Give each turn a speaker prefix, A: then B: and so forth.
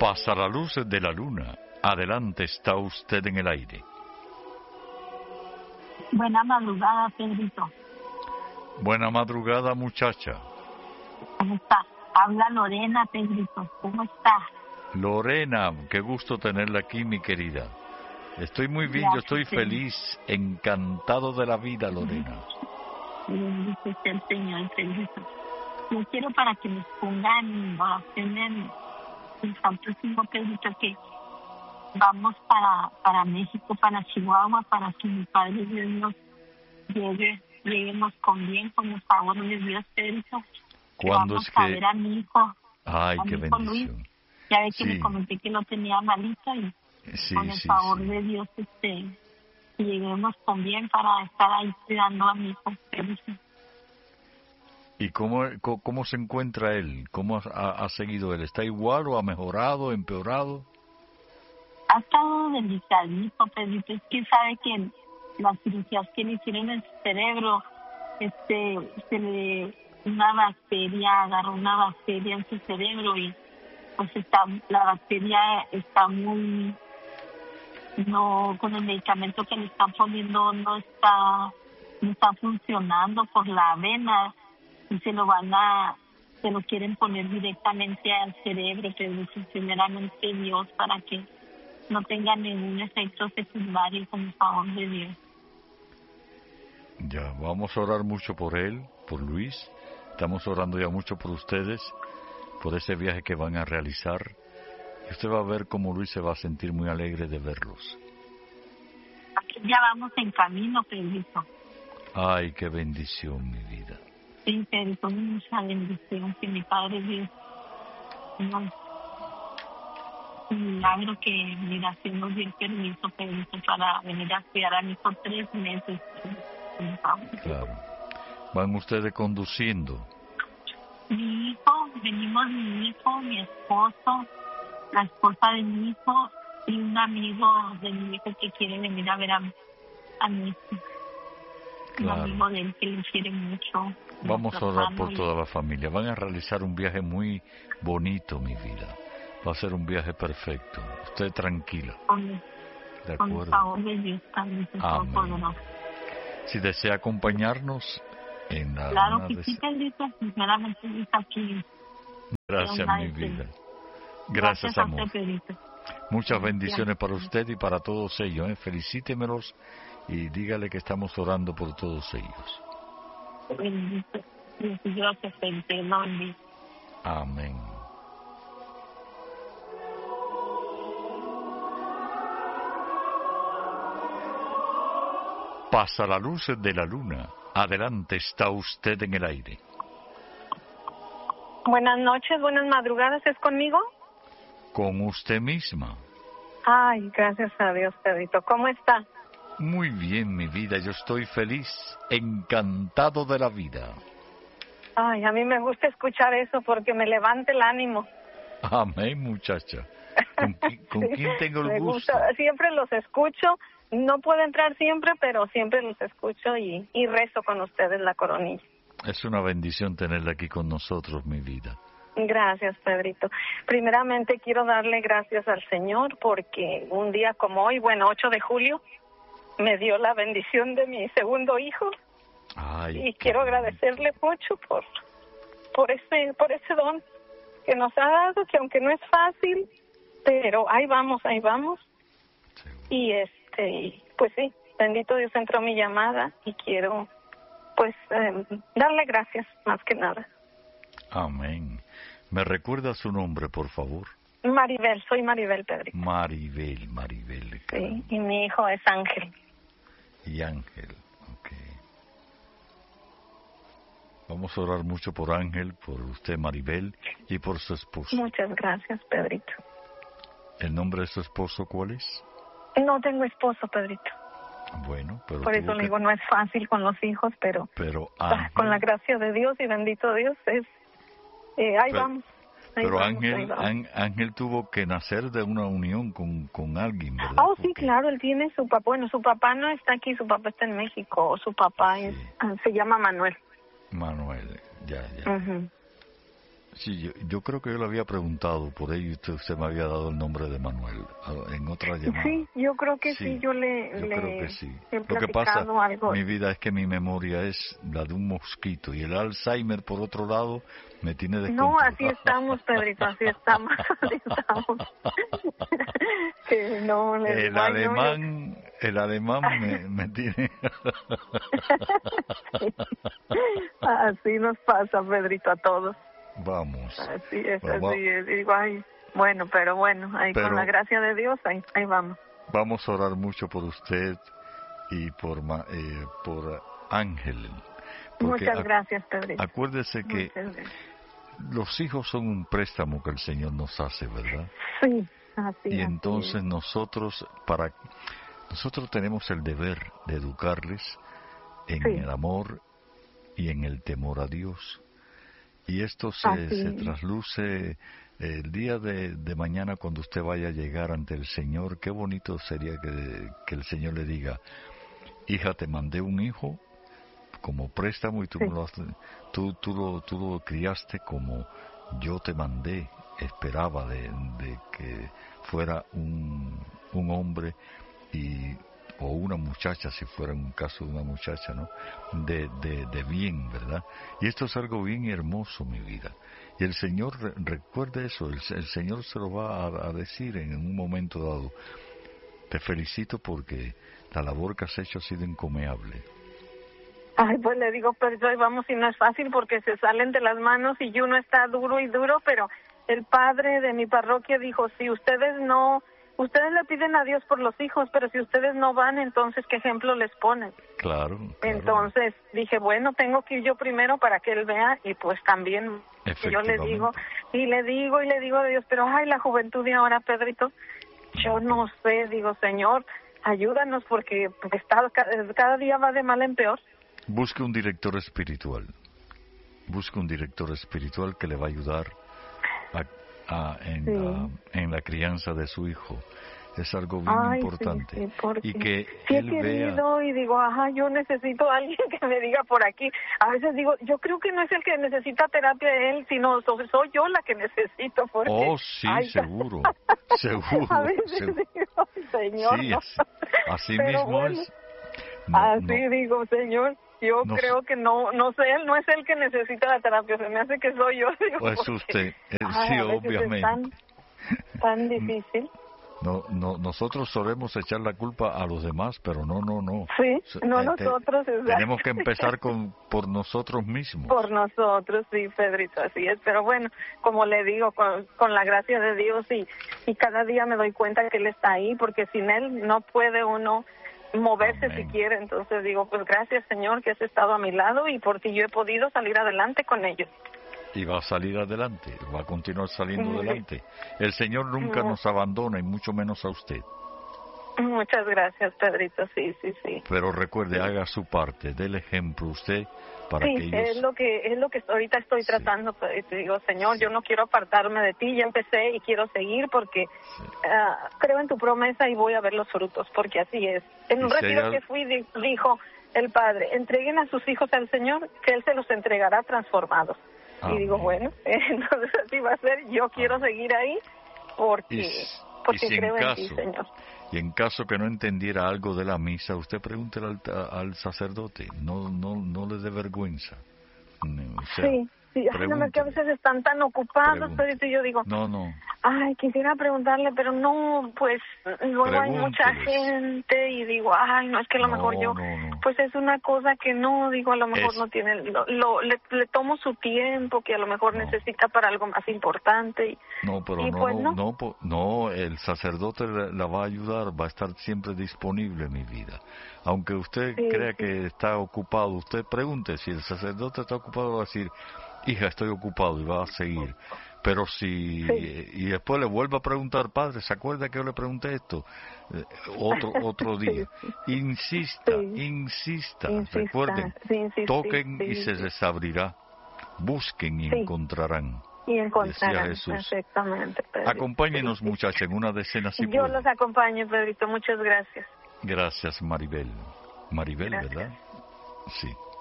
A: Pasa la luz de la luna. Adelante, está usted en el aire.
B: Buena madrugada, Pedrito.
A: Buena madrugada, muchacha.
B: ¿Cómo está? Habla Lorena, Pedrito. ¿Cómo está?
A: Lorena, qué gusto tenerla aquí, mi querida. Estoy muy bien, yo estoy feliz, encantado de la vida, Lorena.
B: Bendito sea el Señor, Pedrito. Yo quiero para que nos pongan oración en San Próximo, Pedrito, que vamos para México, para Chihuahua, para que mi Padre Dios nos lleguemos con bien, con el favor de Dios, Pedrito.
A: ¿Cuándo
B: Vamos
A: es que...?
B: a ver a mi hijo.
A: Ay, qué bendición.
B: Luis. Ya ve que me comenté que lo tenía malito y con el favor de Dios lleguemos con bien para estar ahí cuidando a mi hijo, Pedrito.
A: ¿Y cómo se encuentra él? ¿Cómo ha seguido él? ¿Está igual o ha mejorado, empeorado?
B: Ha estado delicadito, Pedrito. Es que sabe que las cirugías que le hicieron en su cerebro, agarró una bacteria en su cerebro y pues la bacteria está con el medicamento que le están poniendo no está funcionando por la vena y se lo quieren poner directamente al cerebro, pero primeramente Dios para que no tenga ningún efecto secundario con el favor de Dios.
A: Ya, vamos a orar mucho por él, por Luis. Estamos orando ya mucho por ustedes, por ese viaje que van a realizar. Y usted va a ver cómo Luis se va a sentir muy alegre de verlos.
B: Aquí ya vamos en camino, Pedrito.
A: Ay, qué bendición, mi vida.
B: Sí, Pedrito, mucha bendición que mi Padre Dios un milagro que mira, si nos dio el permiso, Pedrito, para venir a cuidar a mi hijo 3 meses.
A: Claro. ¿Van ustedes conduciendo?
B: Venimos mi hijo, mi esposo, la esposa de mi hijo y un amigo de mi hijo que quiere venir a ver a mi hijo.
A: Claro.
B: Un amigo de él que le quiere mucho.
A: Vamos a orar por toda la familia. Van a realizar un viaje muy bonito, mi vida. Va a ser un viaje perfecto. Usted tranquila. ¿De acuerdo?
B: Con el favor de Dios también.
A: Amén. Si desea acompañarnos en la...
B: Claro que sí, Pedrito. Sinceramente, está aquí.
A: Gracias, mi vida. Gracias, amor.
B: A usted, Pedrito.
A: Muchas bendiciones para usted y para todos ellos. Felicítemelos y dígale que estamos orando por todos ellos.
B: Bendito. Gracias, Pedrito.
A: Amén. Pasa la luz de la luna. Adelante, está usted en el aire.
C: Buenas noches, buenas madrugadas, ¿es conmigo?
A: Con usted misma.
C: Ay, gracias a Dios, Pedrito. ¿Cómo está?
A: Muy bien, mi vida, yo estoy feliz, encantado de la vida.
C: Ay, a mí me gusta escuchar eso porque me levanta el ánimo.
A: Amén, muchacha. ¿Con quién tengo el gusto?
C: Gusta, siempre los escucho. No puedo entrar siempre, pero siempre los escucho y rezo con ustedes la coronilla.
A: Es una bendición tenerla aquí con nosotros, mi vida.
C: Gracias, Pedrito. Primeramente quiero darle gracias al Señor porque un día como hoy, 8 de julio, me dio la bendición de mi segundo hijo.
A: Ay,
C: y quiero agradecerle mucho por ese don que nos ha dado, que aunque no es fácil, pero ahí vamos. Sí. Y pues sí, bendito Dios, entró mi llamada y quiero darle gracias más que nada.
A: Amén. ¿Me recuerda su nombre, por favor?
C: Maribel, soy Maribel, Pedrito.
A: Maribel.
C: Sí, y mi hijo es Ángel.
A: Y Ángel, ok. Vamos a orar mucho por Ángel, por usted, Maribel, y por su esposo.
C: Muchas gracias, Pedrito.
A: ¿El nombre de su esposo cuál es?
C: No tengo esposo, Pedrito.
A: Bueno, pero...
C: Por eso le digo, no es fácil con los hijos, pero
A: Ángel,
C: con la gracia de Dios y bendito Dios, vamos.
A: Pero Ángel tuvo que nacer de una unión con alguien, ¿verdad?
C: Oh, sí, claro, él tiene su papá. Bueno, su papá no está aquí, su papá está en México. Su papá se llama Manuel.
A: Manuel, ya.
C: Uh-huh.
A: Sí, yo creo que yo le había preguntado por ello y usted me había dado el nombre de Manuel en otra llamada.
C: Sí, yo creo que sí, yo
A: creo que sí.
C: he
A: Lo que pasa,
C: algo.
A: mi vida, es que mi memoria es la de un mosquito y el Alzheimer, por otro lado, me tiene descontrolado.
C: No, así estamos, Pedrito, así estamos, que no,
A: el alemán me tiene...
C: Sí. Así nos pasa, Pedrito, a todos.
A: Vamos.
C: Así es, así es. Digo, ay, bueno, pero con la gracia de Dios, ahí vamos.
A: Vamos a orar mucho por usted y por Ángel.
C: Muchas gracias, Pedrito.
A: Acuérdese que los hijos son un préstamo que el Señor nos hace, ¿verdad?
C: Sí, así es.
A: Y entonces nosotros tenemos el deber de educarles en el amor y en el temor a Dios. Y esto se trasluce el día de mañana cuando usted vaya a llegar ante el Señor. Qué bonito sería que el Señor le diga: hija, te mandé un hijo como préstamo y tú lo criaste como yo te mandé. Esperaba de que fuera un hombre o una muchacha, si fuera un caso de una muchacha, ¿no? De bien, ¿verdad? Y esto es algo bien hermoso, mi vida. Y el Señor, recuerde eso, el Señor se lo va a decir en un momento dado. Te felicito porque la labor que has hecho ha sido encomiable.
C: Ay, pues le digo, pero vamos, y no es fácil porque se salen de las manos y uno está duro y duro, pero el padre de mi parroquia dijo, si ustedes le piden a Dios por los hijos, pero si ustedes no van, entonces, ¿qué ejemplo les ponen?
A: Claro.
C: Entonces dije, bueno, tengo que ir yo primero para que él vea, y pues también yo le digo a Dios, pero ay, la juventud de ahora, Pedrito, yo no sé, digo, Señor, ayúdanos porque cada día va de mal en peor.
A: Busque un director espiritual. Que le va a ayudar en la crianza de su hijo. Es algo bien importante.
C: Sí,
A: y que
C: sí
A: él
C: he querido
A: vea...
C: y digo, yo necesito a alguien que me diga por aquí. A veces digo, yo creo que no es el que necesita terapia él, sino soy yo la que necesito. Porque,
A: seguro.
C: A veces digo, Señor.
A: Sí, así
C: pero
A: mismo
C: bueno,
A: es.
C: Digo, Señor, yo creo que no sé, él no es el que necesita la terapia, se me hace que soy yo. Digo,
A: pues usted, sí, obviamente.
C: Es tan difícil.
A: No, nosotros solemos echar la culpa a los demás, pero no.
C: Sí, nosotros.
A: Tenemos que empezar por nosotros mismos.
C: Por nosotros, sí, Pedrito, así es. Pero bueno, como le digo, con la gracia de Dios y cada día me doy cuenta que Él está ahí, porque sin Él no puede uno moverse. Amén. Si quiere. Entonces digo, pues gracias, Señor, que has estado a mi lado y por ti yo he podido salir adelante con ellos.
A: Y va a salir adelante, va a continuar saliendo adelante. El Señor nunca nos abandona, y mucho menos a usted.
C: Muchas gracias, Pedrito, sí.
A: Pero recuerde, haga su parte, dé el ejemplo usted para que ellos...
C: es lo que ahorita estoy tratando. Te digo, Señor, yo no quiero apartarme de ti, ya empecé y quiero seguir porque creo en tu promesa y voy a ver los frutos, porque así es. En un retiro que fui, dijo el Padre, entreguen a sus hijos al Señor, que Él se los entregará transformados. Y digo, bueno, entonces así va a ser. Yo quiero seguir ahí porque creo en ti, Señor.
A: Y en caso que no entendiera algo de la misa, usted pregúntele al sacerdote. No le dé vergüenza.
C: Sí, que a veces están tan ocupados, pero yo digo,
A: no.
C: Ay, quisiera preguntarle, pero no, pues luego hay mucha gente y digo, no, es que a lo mejor yo, pues es una cosa que no, digo, a lo mejor no tiene, le tomo su tiempo, que a lo mejor necesita para algo más importante.
A: No, el sacerdote la va a ayudar, va a estar siempre disponible, mi vida. Aunque usted crea que está ocupado, usted pregunte, si el sacerdote está ocupado, va a decir, hija, estoy ocupado, y va a seguir. Pero y después le vuelvo a preguntar, padre, ¿se acuerda que yo le pregunté esto? Otro día. Insista. Recuerden, toquen y se les abrirá. Busquen y encontrarán. Decía Jesús.
C: Exactamente, Pedrito.
A: Acompáñenos, muchacha, en una decena si
C: Yo
A: puede.
C: los acompaño, Pedrito, muchas gracias.
A: Gracias, Maribel. Gracias.
C: ¿Verdad?
A: Sí.